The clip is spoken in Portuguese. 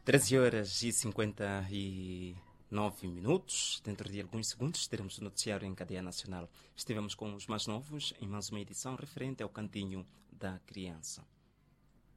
13 horas e 59 minutos. Dentro de alguns segundos teremos o noticiário em cadeia nacional. Estivemos com os mais novos em mais uma edição referente ao Cantinho da Criança.